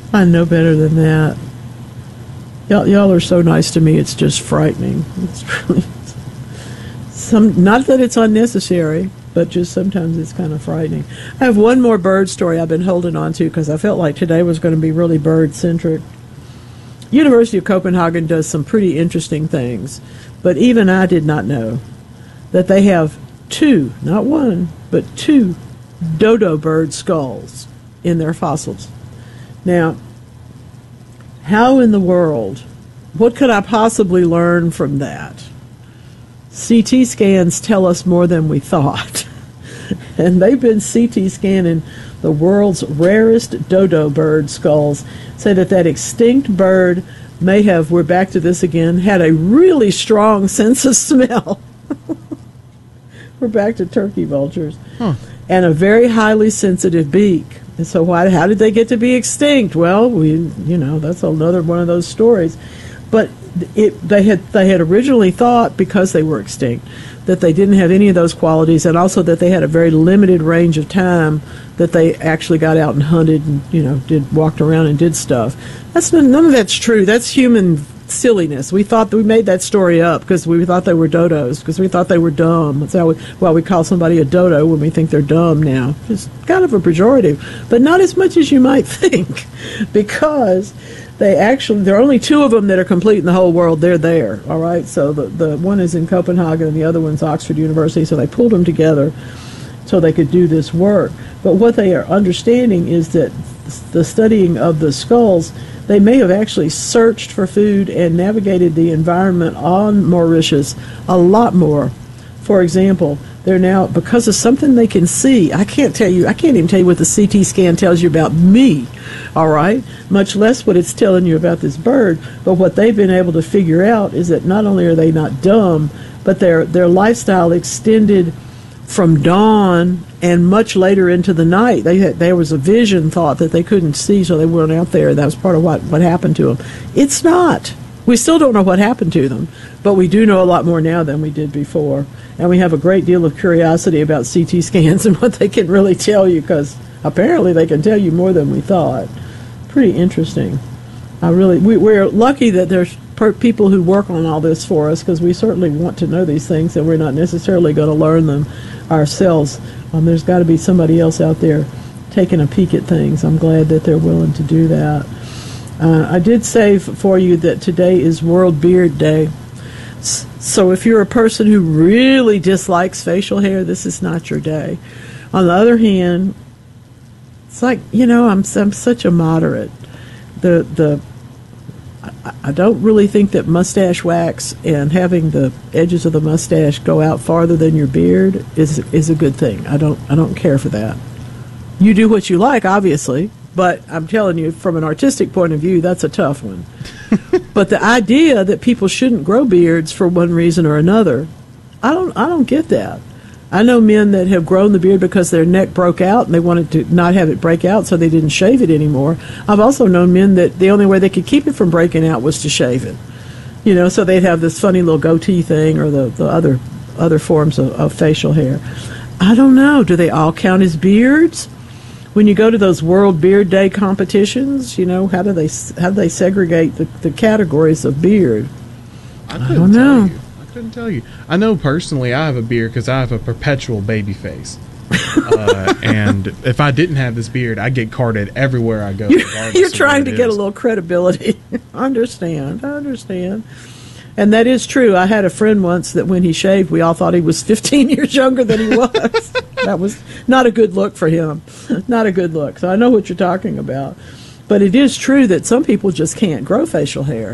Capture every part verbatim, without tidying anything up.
I know better than that. Y'all, y'all are so nice to me. It's just frightening. It's really some. Not that it's unnecessary, but just sometimes it's kind of frightening. I have one more bird story I've been holding on to because I felt like today was going to be really bird centric. University of Copenhagen does some pretty interesting things, but even I did not know that they have two, not one, but two dodo bird skulls in their fossils. Now, how in the world, what could I possibly learn from that? C T scans tell us more than we thought. And they've been C T scanning the world's rarest dodo bird skulls, say that that extinct bird may have, we're back to this again, had a really strong sense of smell. We're back to turkey vultures. Huh. And a very highly sensitive beak. And so why, how did they get to be extinct? Well, we, you know, that's another one of those stories. But it, they had they had originally thought, because they were extinct, that they didn't have any of those qualities, and also that they had a very limited range of time that they actually got out and hunted and, you know, did walked around and did stuff. That's none of that's true. That's human silliness. We thought that we made that story up because we thought they were dodos, because we thought they were dumb. That's how we, well, we call somebody a dodo when we think they're dumb now. It's kind of a pejorative, but not as much as you might think, because they actually, there are only two of them that are complete in the whole world. They're there, all right? So the, the one is in Copenhagen and the other one's Oxford University, so they pulled them together so they could do this work. But what they are understanding is that the studying of the skulls, they may have actually searched for food and navigated the environment on Mauritius a lot more. For example, they're now, because of something they can see, I can't tell you, I can't even tell you what the C T scan tells you about me, all right, much less what it's telling you about this bird. But what they've been able to figure out is that not only are they not dumb, but their their lifestyle extended from dawn and much later into the night. They had, there was a vision thought that they couldn't see, so they weren't out there. That was part of what, what happened to them. It's not. We still don't know what happened to them, but we do know a lot more now than we did before. And we have a great deal of curiosity about C T scans and what they can really tell you, because apparently they can tell you more than we thought. Pretty interesting. I really, we, we're lucky that there's per- people who work on all this for us, because we certainly want to know these things, and we're not necessarily going to learn them ourselves. Um, there's got to be somebody else out there taking a peek at things. I'm glad that they're willing to do that. Uh, I did say f- for you that today is World Beard Day. S- so if you're a person who really dislikes facial hair, this is not your day. On the other hand, it's like, you know, I'm I'm such a moderate. The the I, I don't really think that mustache wax and having the edges of the mustache go out farther than your beard is is a good thing. I don't I don't care for that. You do what you like, obviously, but I'm telling you, from an artistic point of view, that's a tough one. But the idea that people shouldn't grow beards for one reason or another, I don't I don't get that. I know men that have grown the beard because their neck broke out and they wanted to not have it break out, so they didn't shave it anymore. I've also known men that the only way they could keep it from breaking out was to shave it. You know, so they'd have this funny little goatee thing, or the, the other other forms of, of facial hair. I don't know. Do they all count as beards? When you go to those World Beard Day competitions, you know, how do they how do they segregate the, the categories of beard? I, I don't know. You. Couldn't tell you. I know personally I have a beard because I have a perpetual baby face. uh, and if I didn't have this beard, I'd get carded everywhere I go. You're, you're trying to get is. a little credibility. I understand. I understand. And that is true. I had a friend once that when he shaved, we all thought he was fifteen years younger than he was. That was not a good look for him. Not a good look. So I know what you're talking about. But it is true that some people just can't grow facial hair.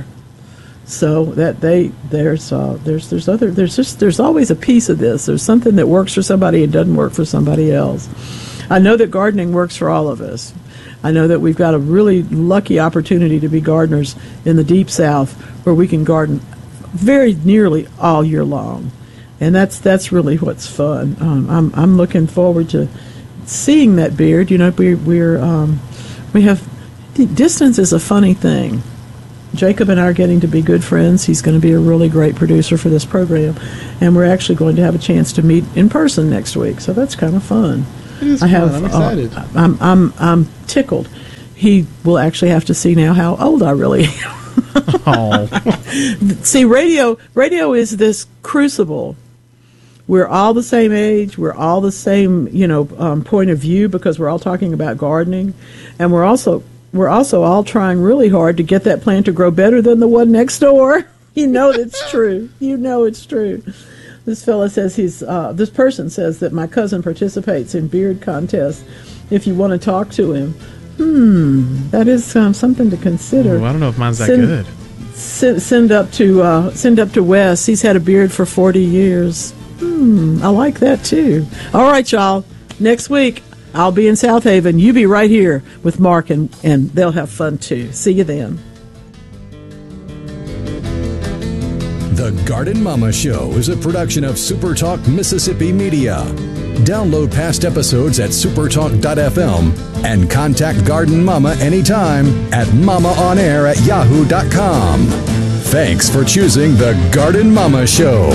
So that they there's uh, there's there's other there's just there's always a piece of this. There's something that works for somebody and doesn't work for somebody else. I know that gardening works for all of us. I know that we've got a really lucky opportunity to be gardeners in the Deep South, where we can garden very nearly all year long, and that's that's really what's fun. Um, I'm I'm looking forward to seeing that beard. You know, we we're um, we have distance is a funny thing. Jacob and I are getting to be good friends. He's going to be a really great producer for this program, and we're actually going to have a chance to meet in person next week. So that's kind of fun. It is I fun. have, I'm excited. Uh, I'm I'm I'm tickled. he will actually have to see now how old I really am. Oh. See, radio radio is this crucible. We're all the same age. We're all the same, you know, um, point of view because we're all talking about gardening, and we're also we're also all trying really hard to get that plant to grow better than the one next door. You know it's true. You know it's true. This fella says he's. Uh, this person says that my cousin participates in beard contests. If you want to talk to him, hmm, that is um, something to consider. Ooh, I don't know if mine's that send, good. Send, send up to uh, send up to Wes. He's had a beard for forty years. Hmm, I like that too. All right, y'all. Next week I'll be in South Haven. You be right here with Mark, and and they'll have fun too. See you then. The Garden Mama Show is a production of SuperTalk Mississippi Media. Download past episodes at supertalk dot f m and contact Garden Mama anytime at mamaonair at yahoo dot com. Thanks for choosing The Garden Mama Show.